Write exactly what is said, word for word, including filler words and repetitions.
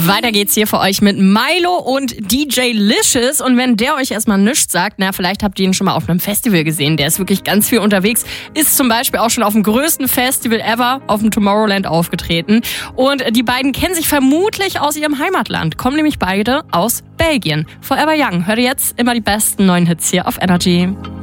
Weiter geht's hier für euch mit Milo und D J Licious. Und wenn der euch erstmal nichts sagt, na, vielleicht habt ihr ihn schon mal auf einem Festival gesehen. Der ist wirklich ganz viel unterwegs. Ist zum Beispiel auch schon auf dem größten Festival ever, auf dem Tomorrowland, aufgetreten. Und die beiden kennen sich vermutlich aus ihrem Heimatland. Kommen nämlich beide aus Belgien. Forever Young. Hört ihr jetzt immer die besten neuen Hits hier auf Energy.